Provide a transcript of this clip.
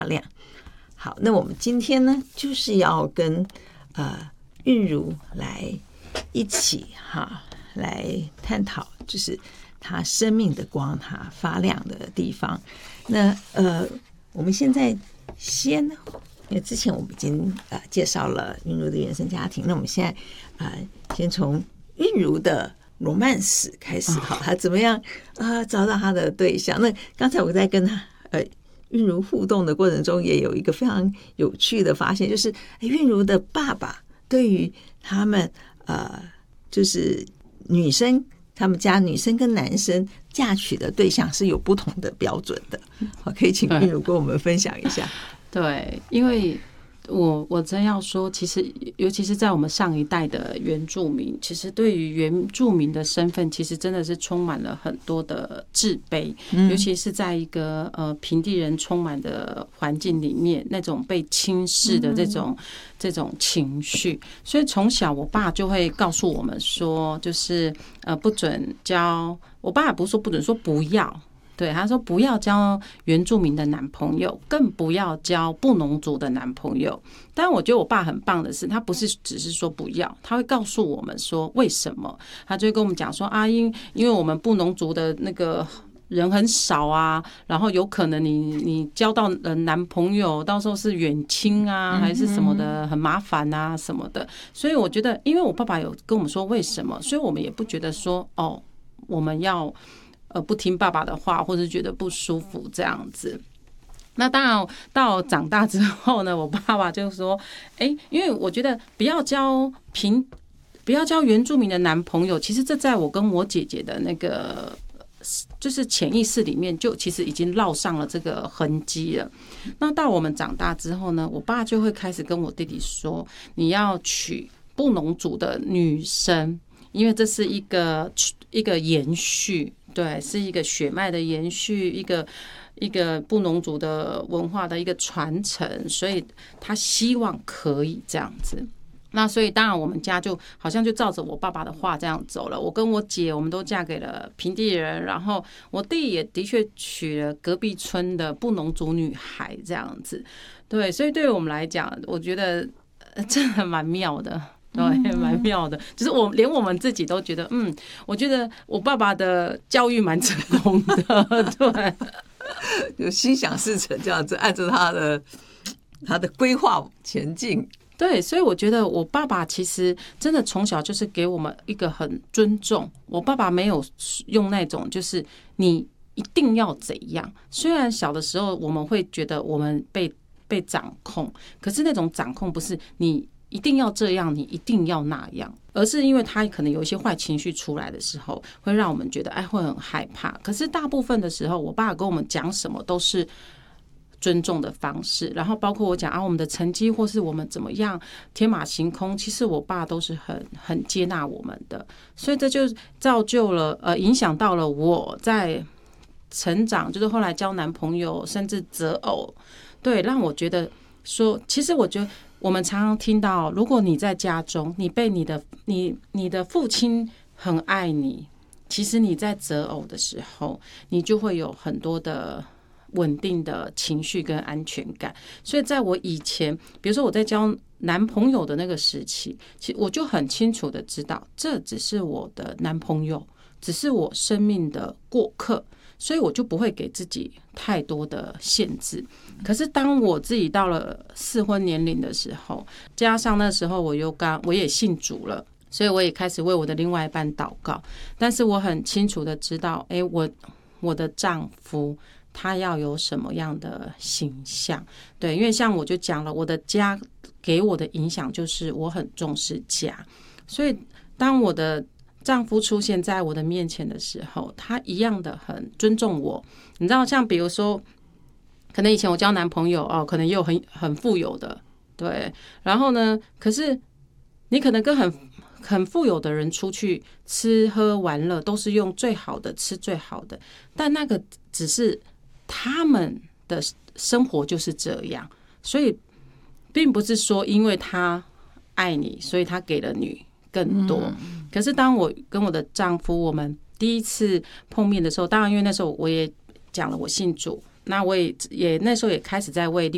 好，那我们今天呢，就是要跟韵如来一起来探讨，就是她生命的光，她发亮的地方。那我们现在因为之前我们已经介绍了韵如的原生家庭，那我们现在先从韵如的罗曼史开始，她怎么样找到她的对象？那刚才我在跟她韵如互动的过程中，也有一个非常有趣的发现，就是韵如的爸爸对于他们就是女生，他们家女生跟男生嫁娶的对象是有不同的标准的。好，可以请韵如跟我们分享一下。 对，因为我真要说，其实尤其是在我们上一代的原住民，其实对于原住民的身份，其实真的是充满了很多的自卑，尤其是在一个平地人充满的环境里面，那种被轻视的这种情绪。所以从小我爸就会告诉我们说，就是不准交，我爸也不是说不准，说不要。对，他说不要交原住民的男朋友，更不要交布农族的男朋友。但我觉得我爸很棒的是，他不是只是说不要，他会告诉我们说为什么。他就会跟我们讲说因为我们布农族的那个人很少啊，然后有可能你交到男朋友，到时候是远亲啊，还是什么的，很麻烦啊什么的。所以我觉得，因为我爸爸有跟我们说为什么，所以我们也不觉得说我们要不听爸爸的话，或者觉得不舒服这样子。那当然到长大之后呢，我爸爸就说因为我觉得不要交原住民的男朋友，其实这在我跟我姐姐的那个就是潜意识里面，就其实已经烙上了这个痕迹了。那到我们长大之后呢，我爸就会开始跟我弟弟说，你要娶布农族的女生，因为这是一个延续，对，是一个血脉的延续，一个布农族的文化的一个传承，所以他希望可以这样子。那所以当然我们家就好像就照着我爸爸的话这样走了。我跟我姐我们都嫁给了平地人，然后我弟也的确娶了隔壁村的布农族女孩这样子。对，所以对于我们来讲，我觉得真的蛮妙的。对，蛮妙的，就是连我们自己都觉得，我觉得我爸爸的教育蛮成功的，对， 就心想事成这样子，按照他的规划前进。 对，所以我觉得我爸爸其实真的从小就是给我们一个很尊重。我爸爸没有用那种就是你一定要怎样，虽然小的时候我们会觉得我们被掌控，可是那种掌控不是你一定要这样，你一定要那样，而是因为他可能有一些坏情绪出来的时候，会让我们觉得会很害怕。可是大部分的时候，我爸跟我们讲什么都是尊重的方式，然后包括我讲我们的成绩或是我们怎么样天马行空，其实我爸都是很接纳我们的，所以这就造就了影响到了我在成长，就是后来交男朋友甚至择偶，对，让我觉得说，其实我觉得我们常常听到，如果你在家中，你被你的父亲很爱你，其实你在择偶的时候，你就会有很多的稳定的情绪跟安全感。所以在我以前，比如说我在交男朋友的那个时期，其实我就很清楚的知道，这只是我的男朋友，只是我生命的过客。所以我就不会给自己太多的限制。可是当我自己到了适婚年龄的时候，加上那时候我也信主了，所以我也开始为我的另外一半祷告。但是我很清楚的知道，我的丈夫他要有什么样的形象。对，因为像我就讲了，我的家给我的影响就是我很重视家，所以当我的丈夫出现在我的面前的时候，他一样的很尊重我。你知道，像比如说，可能以前我交男朋友可能也有很富有的，对。然后呢，可是你可能跟很富有的人出去吃喝玩乐，都是用最好的吃最好的，但那个只是他们的生活就是这样，所以并不是说因为他爱你，所以他给了你更多。可是当我跟我的丈夫我们第一次碰面的时候，当然因为那时候我也讲了我信主，那我也那时候也开始在为另